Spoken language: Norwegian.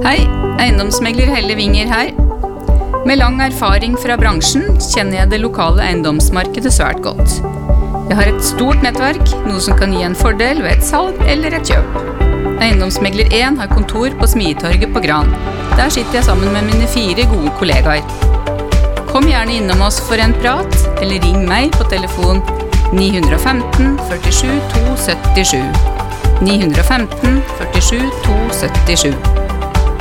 Hei, eiendomsmegler Helle Winger her. Med lang erfaring fra bransjen kjenner jeg det lokale eiendomsmarkedet svært godt. Jeg har et stort nettverk, noe som kan gi en fordel ved et salg eller et kjøp. Eiendomsmegler 1 har kontor på Smietorget på Gran. Der sitter jeg sammen med mine 4 gode kollegaer. Kom gjerne innom oss for en prat, eller ring meg på telefon 915 47 277. 915 47 277.